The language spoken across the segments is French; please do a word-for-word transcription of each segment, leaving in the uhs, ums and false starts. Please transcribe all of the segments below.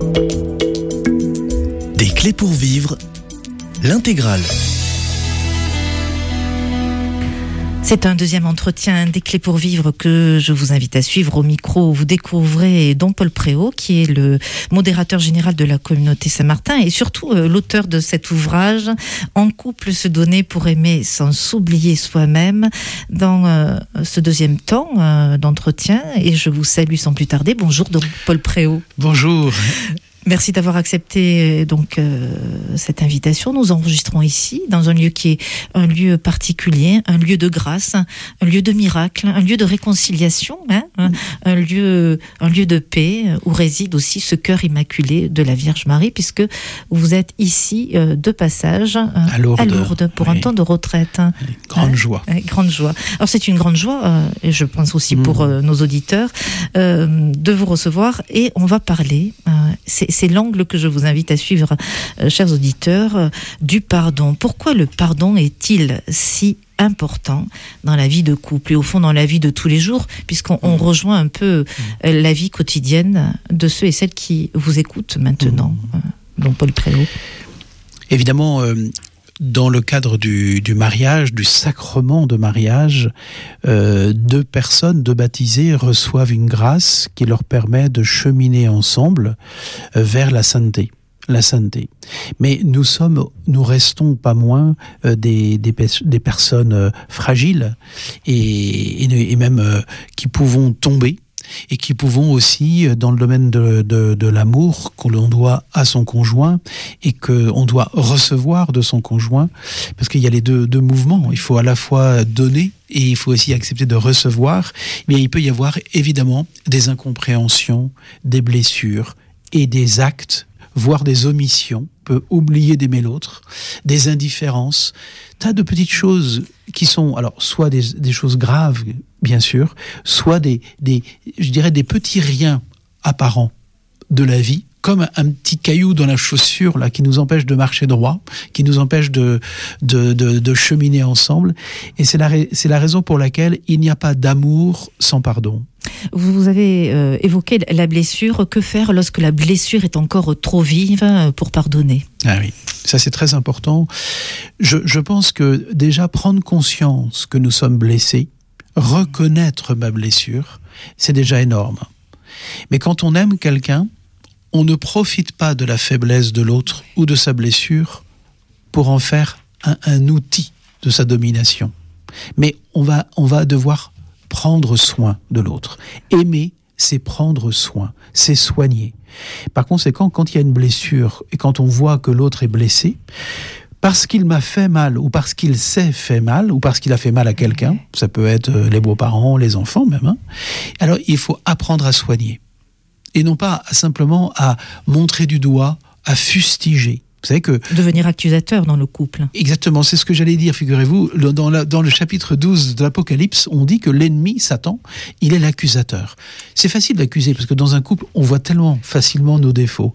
Des clés pour vivre, l'intégrale. C'est un deuxième entretien des clés pour vivre que je vous invite à suivre au micro. Vous découvrez Don Paul Préau, qui est le modérateur général de la communauté Saint-Martin et surtout euh, l'auteur de cet ouvrage « En couple se donner pour aimer sans s'oublier soi-même » dans euh, ce deuxième temps euh, d'entretien. Et je vous salue sans plus tarder. Bonjour Don Paul Préau. Bonjour. Merci d'avoir accepté donc euh, cette invitation. Nous enregistrons ici, dans un lieu qui est un lieu particulier, un lieu de grâce, un lieu de miracle, un lieu de réconciliation, hein, un, un lieu, un lieu de paix où réside aussi ce cœur immaculé de la Vierge Marie, puisque vous êtes ici euh, de passage euh, à, Lourdes, à Lourdes pour oui. un temps de retraite. Grande hein, joie. Euh, grande joie. Alors c'est une grande joie, euh, et je pense aussi mmh. pour euh, nos auditeurs, euh, de vous recevoir, et on va parler. Euh, c'est C'est l'angle que je vous invite à suivre, euh, chers auditeurs, euh, du pardon. Pourquoi le pardon est-il si important dans la vie de couple et au fond dans la vie de tous les jours, puisqu'on on rejoint un peu euh, la vie quotidienne de ceux et celles qui vous écoutent maintenant, euh, Don Paul Préau. Évidemment, euh, dans le cadre du, du mariage, du sacrement de mariage, euh, deux personnes, deux baptisés, reçoivent une grâce qui leur permet de cheminer ensemble euh, vers la sainteté. La sainteté. Mais nous sommes, nous restons pas moins euh, des, des, des personnes euh, fragiles et, et, et même euh, qui pouvons tomber. Et qui pouvons aussi, dans le domaine de, de, de l'amour que l'on doit à son conjoint et qu'on doit recevoir de son conjoint, parce qu'il y a les deux, deux mouvements, il faut à la fois donner et il faut aussi accepter de recevoir, mais il peut y avoir évidemment des incompréhensions, des blessures et des actes, voire des omissions, on peut oublier d'aimer l'autre, des indifférences, tas de petites choses qui sont, alors, soit des, des choses graves, bien sûr, soit des, des, je dirais, des petits riens apparents de la vie, comme un petit caillou dans la chaussure, là, qui nous empêche de marcher droit, qui nous empêche de, de, de, de cheminer ensemble. Et c'est la, c'est la raison pour laquelle il n'y a pas d'amour sans pardon. Vous avez euh, évoqué la blessure. Que faire lorsque la blessure est encore trop vive pour pardonner ? Ah oui, ça c'est très important. Je, je pense que déjà prendre conscience que nous sommes blessés, reconnaître ma blessure, c'est déjà énorme. Mais quand on aime quelqu'un, on ne profite pas de la faiblesse de l'autre ou de sa blessure pour en faire un, un outil de sa domination. Mais on va, on va devoir prendre soin de l'autre. Aimer, c'est prendre soin, c'est soigner. Par conséquent, quand il y a une blessure et quand on voit que l'autre est blessé, parce qu'il m'a fait mal ou parce qu'il s'est fait mal ou parce qu'il a fait mal à quelqu'un, ça peut être les beaux-parents, les enfants même, hein, alors il faut apprendre à soigner. Et non pas simplement à montrer du doigt, à fustiger. Vous savez que... Devenir accusateur dans le couple. Exactement, c'est ce que j'allais dire, figurez-vous. Dans, la, dans le chapitre douze de l'Apocalypse, on dit que l'ennemi, Satan, il est l'accusateur. C'est facile d'accuser, parce que dans un couple, on voit tellement facilement nos défauts.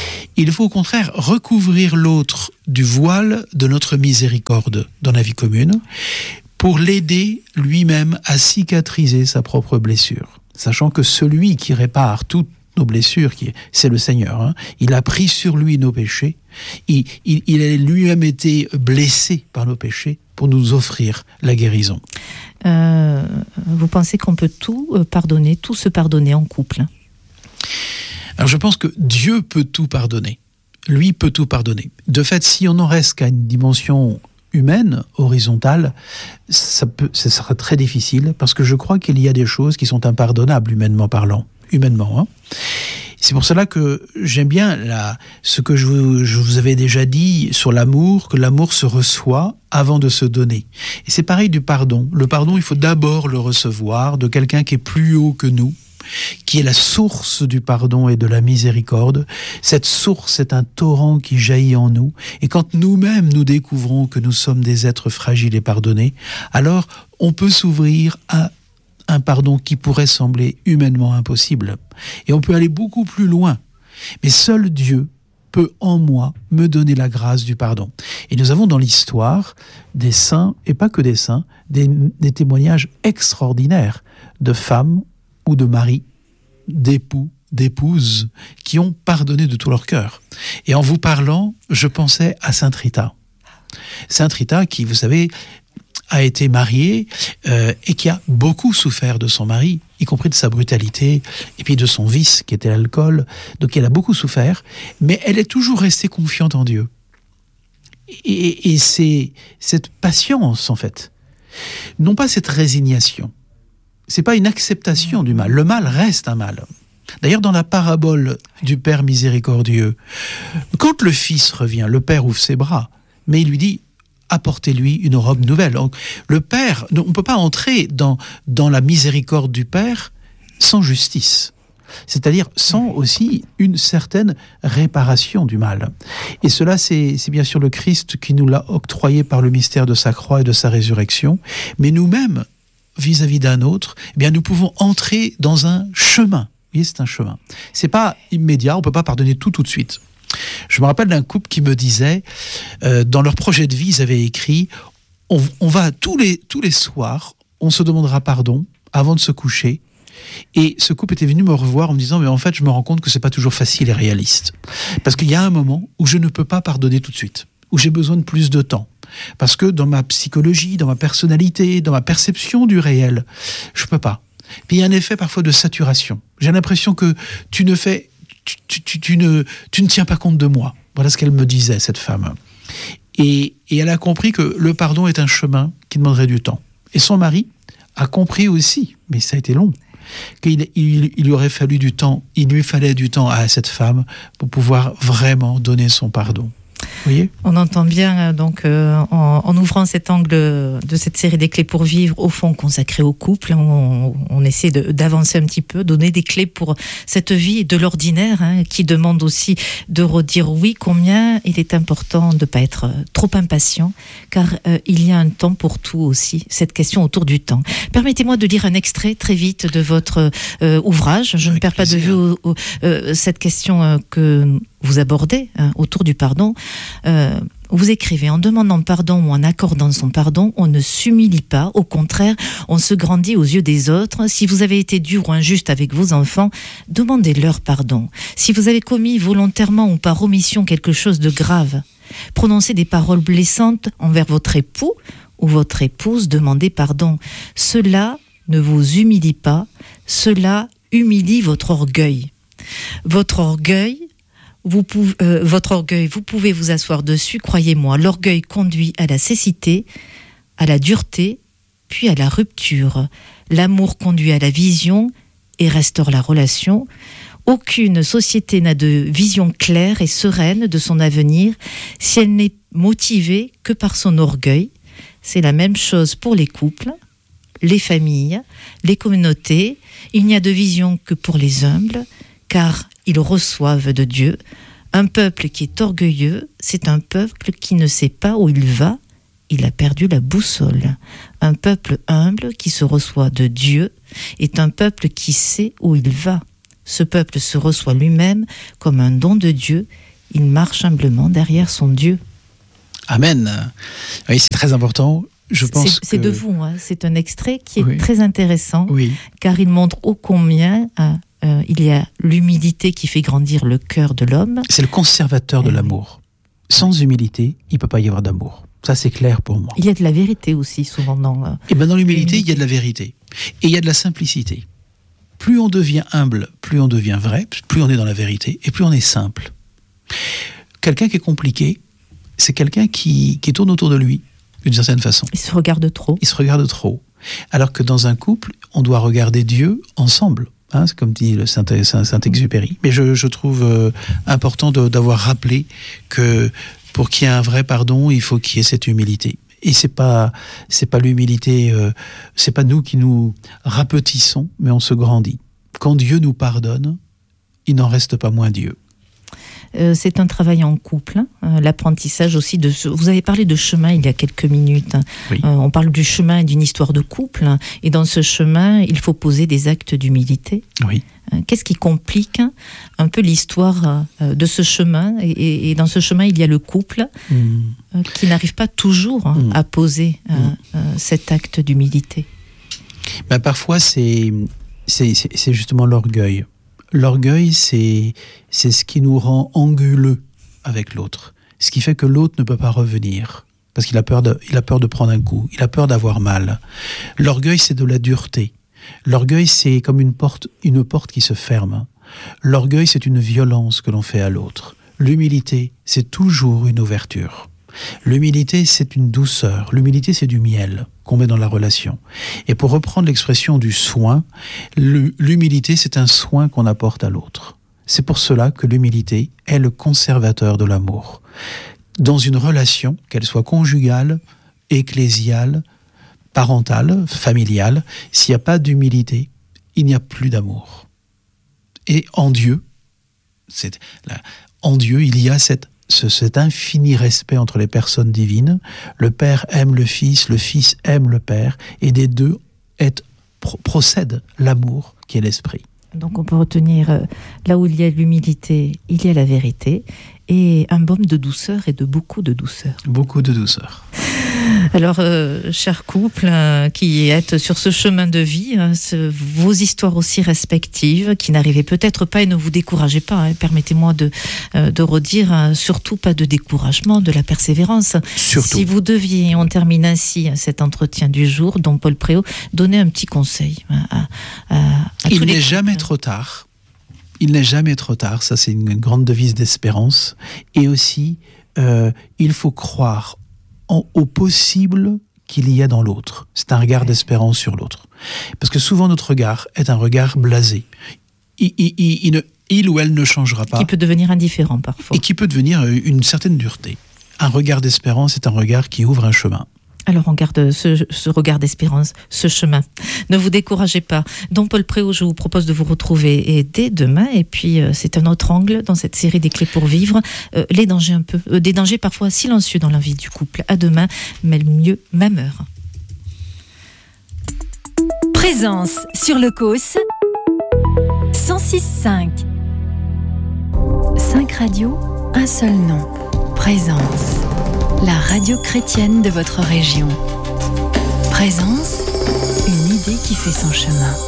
Il faut au contraire recouvrir l'autre du voile de notre miséricorde dans la vie commune, pour l'aider lui-même à cicatriser sa propre blessure. Sachant que celui qui répare toutes nos blessures, c'est le Seigneur. Hein. Il a pris sur lui nos péchés. Il, il, il a lui-même été blessé par nos péchés pour nous offrir la guérison. Euh, vous pensez qu'on peut tout pardonner, tout se pardonner en couple ? Alors je pense que Dieu peut tout pardonner. Lui peut tout pardonner. De fait, si on n'en reste qu'à une dimension humaine, horizontale, ça, peut, ça sera très difficile, parce que je crois qu'il y a des choses qui sont impardonnables, humainement parlant. Humainement, hein. C'est pour cela que j'aime bien la, ce que je vous, je vous avais déjà dit sur l'amour, que l'amour se reçoit avant de se donner. Et c'est pareil du pardon. Le pardon, il faut d'abord le recevoir de quelqu'un qui est plus haut que nous, qui est la source du pardon et de la miséricorde. Cette source est un torrent qui jaillit en nous. Et quand nous-mêmes nous découvrons que nous sommes des êtres fragiles et pardonnés, alors on peut s'ouvrir à un pardon qui pourrait sembler humainement impossible. Et on peut aller beaucoup plus loin. Mais seul Dieu peut en moi me donner la grâce du pardon. Et nous avons dans l'histoire des saints, et pas que des saints, des, des témoignages extraordinaires de femmes ou de maris, d'époux d'épouses qui ont pardonné de tout leur cœur. Et en vous parlant, je pensais à Sainte Rita. Sainte Rita qui, vous savez, a été mariée euh, et qui a beaucoup souffert de son mari, y compris de sa brutalité et puis de son vice qui était l'alcool. Donc elle a beaucoup souffert, mais elle est toujours restée confiante en Dieu. Et, et c'est cette patience, en fait, non pas cette résignation. C'est pas une acceptation du mal. Le mal reste un mal. D'ailleurs, dans la parabole du Père miséricordieux, quand le Fils revient, le Père ouvre ses bras, mais il lui dit « apportez-lui une robe nouvelle ». Donc, le Père, on ne peut pas entrer dans, dans la miséricorde du Père sans justice. C'est-à-dire sans aussi une certaine réparation du mal. Et cela, c'est, c'est bien sûr le Christ qui nous l'a octroyé par le mystère de sa croix et de sa résurrection. Mais nous-mêmes, vis-à-vis d'un autre, eh bien, nous pouvons entrer dans un chemin. Vous voyez, c'est un chemin. C'est pas immédiat, on peut pas pardonner tout tout de suite. Je me rappelle d'un couple qui me disait, euh, dans leur projet de vie, ils avaient écrit, on, on va tous les, tous les soirs, on se demandera pardon avant de se coucher. Et ce couple était venu me revoir en me disant mais en fait je me rends compte que c'est pas toujours facile et réaliste parce qu'il y a un moment où je ne peux pas pardonner tout de suite, où j'ai besoin de plus de temps parce que dans ma psychologie, dans ma personnalité, dans ma perception du réel, je peux pas. Puis il y a un effet parfois de saturation. J'ai l'impression que tu ne fais tu, tu, tu, tu ne tu ne tiens pas compte de moi. Voilà ce qu'elle me disait, cette femme. Et, et elle a compris que le pardon est un chemin qui demanderait du temps. Et son mari a compris aussi, mais ça a été long, qu'il il, il lui aurait fallu du temps, il lui fallait du temps à cette femme pour pouvoir vraiment donner son pardon. Vous voyez ? On entend bien, donc, euh, en, en ouvrant cet angle de cette série des clés pour vivre, au fond consacrée au couple, on, on essaie de, d'avancer un petit peu, donner des clés pour cette vie de l'ordinaire, hein, qui demande aussi de redire oui, combien il est important de ne pas être trop impatient, car euh, il y a un temps pour tout aussi, cette question autour du temps. Permettez-moi de lire un extrait très vite de votre euh, ouvrage. Je Avec ne perds plaisir. pas de vue au, au, euh, cette question euh, que vous abordez hein, autour du pardon. Euh, vous écrivez, en demandant pardon ou en accordant son pardon, on ne s'humilie pas, au contraire, on se grandit aux yeux des autres. Si vous avez été dur ou injuste avec vos enfants, demandez-leur pardon. Si vous avez commis volontairement ou par omission quelque chose de grave, prononcez des paroles blessantes envers votre époux ou votre épouse, demandez pardon. Cela ne vous humilie pas, cela humilie votre orgueil. Votre orgueil, Vous pouvez, euh, votre orgueil, vous pouvez vous asseoir dessus, croyez-moi. L'orgueil conduit à la cécité, à la dureté, puis à la rupture. L'amour conduit à la vision et restaure la relation. Aucune société n'a de vision claire et sereine de son avenir si elle n'est motivée que par son orgueil. C'est la même chose pour les couples, les familles, les communautés. Il n'y a de vision que pour les humbles, car ils reçoivent de Dieu. Un peuple qui est orgueilleux, c'est un peuple qui ne sait pas où il va, il a perdu la boussole. Un peuple humble qui se reçoit de Dieu est un peuple qui sait où il va. Ce peuple se reçoit lui-même comme un don de Dieu, il marche humblement derrière son Dieu. Amen. Oui, c'est très important. Je pense c'est, c'est que... de vous, hein. C'est un extrait qui est oui. très intéressant, oui. car il montre ô combien... Hein, Euh, il y a l'humilité qui fait grandir le cœur de l'homme. C'est le conservateur de l'amour. Sans humilité, il ne peut pas y avoir d'amour. Ça, c'est clair pour moi. Il y a de la vérité aussi, souvent. Dans, euh, Et ben dans l'humilité, il y a de la vérité. Et il y a de la simplicité. Plus on devient humble, plus on devient vrai, plus on est dans la vérité, et plus on est simple. Quelqu'un qui est compliqué, c'est quelqu'un qui, qui tourne autour de lui, d'une certaine façon. Il se regarde trop. Il se regarde trop. Alors que dans un couple, on doit regarder Dieu ensemble. Hein, c'est comme dit le Saint-Exupéry. Mais je, je trouve euh, important de, d'avoir rappelé que pour qu'il y ait un vrai pardon, il faut qu'il y ait cette humilité. Et c'est pas, c'est pas l'humilité, euh, c'est pas nous qui nous rapetissons, mais on se grandit. Quand Dieu nous pardonne, il n'en reste pas moins Dieu. Euh, c'est un travail en couple, hein, l'apprentissage aussi de ce... Vous avez parlé de chemin il y a quelques minutes. Hein. Oui. Euh, on parle du chemin et d'une histoire de couple. Hein, et dans ce chemin, il faut poser des actes d'humilité. Oui. Euh, qu'est-ce qui complique hein, un peu l'histoire euh, de ce chemin et, et, et dans ce chemin, il y a le couple mmh. euh, qui n'arrive pas toujours hein, mmh. à poser euh, mmh. euh, cet acte d'humilité. Ben, parfois, c'est, c'est, c'est, c'est justement l'orgueil. L'orgueil, c'est, c'est ce qui nous rend anguleux avec l'autre. Ce qui fait que l'autre ne peut pas revenir. Parce qu'il a peur de, il a peur de prendre un coup. Il a peur d'avoir mal. L'orgueil, c'est de la dureté. L'orgueil, c'est comme une porte, une porte qui se ferme. L'orgueil, c'est une violence que l'on fait à l'autre. L'humilité, c'est toujours une ouverture. L'humilité, c'est une douceur. L'humilité, c'est du miel qu'on met dans la relation. Et pour reprendre l'expression du soin, l'humilité, c'est un soin qu'on apporte à l'autre. C'est pour cela que l'humilité est le conservateur de l'amour. Dans une relation, qu'elle soit conjugale, ecclésiale, parentale, familiale, s'il n'y a pas d'humilité, il n'y a plus d'amour. Et en Dieu, c'est, là, en Dieu, il y a cette, ce, cet infini respect entre les personnes divines. Le Père aime le Fils, le Fils aime le Père, et des deux est, pro, procède l'amour qui est l'Esprit. Donc on peut retenir, euh, là où il y a l'humilité, il y a la vérité, et un baume de douceur et de beaucoup de douceur. Beaucoup de douceur. Alors, euh, chers couples euh, qui êtes sur ce chemin de vie, hein, ce, vos histoires aussi respectives, qui n'arrivaient peut-être pas et ne vous découragez pas, hein, permettez-moi de, euh, de redire, hein, surtout pas de découragement, de la persévérance. Surtout. Si vous deviez, on termine ainsi hein, cet entretien du jour, dont Paul Préau, donner un petit conseil hein, à, à, à Il tous les n'est couples. jamais trop tard. Il n'est jamais trop tard, ça c'est une grande devise d'espérance. Et aussi, euh, il faut croire en, au possible qu'il y a dans l'autre. C'est un regard d'espérance sur l'autre. Parce que souvent notre regard est un regard blasé. Il, il, il, il, ne, il ou elle ne changera pas. Qui peut devenir indifférent parfois. Et qui peut devenir une certaine dureté. Un regard d'espérance est un regard qui ouvre un chemin. Alors on garde ce, ce regard d'espérance, ce chemin. Ne vous découragez pas. Don Paul Préau, je vous propose de vous retrouver et dès demain. Et puis euh, c'est un autre angle dans cette série des clés pour vivre. Euh, les dangers un peu, euh, des dangers parfois silencieux dans la vie du couple. À demain, mais le mieux, même heure. Présence sur le Causse cent six cinq. cinq radios, un seul nom. Présence. La radio chrétienne de votre région. Présence, une idée qui fait son chemin.